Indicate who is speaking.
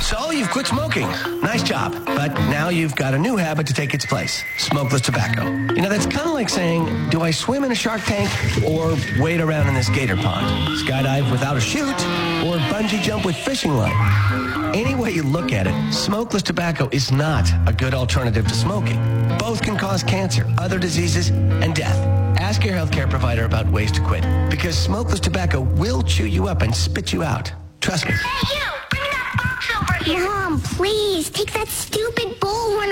Speaker 1: So you've quit smoking. Nice job. But now you've got a new habit to take its place. Smokeless tobacco. You know, that's kind of like saying, do I swim in a shark tank or wade around in this gator pond? Skydive without a chute or bungee jump with fishing line? Any way you look at it, smokeless tobacco is not a good alternative to smoking. Both can cause cancer, other diseases, and death. Ask your healthcare provider about ways to quit, because smokeless tobacco will chew you up and spit you out. Trust me.
Speaker 2: Hey, you! Bring that box over here! Mom, please, take that stupid bull one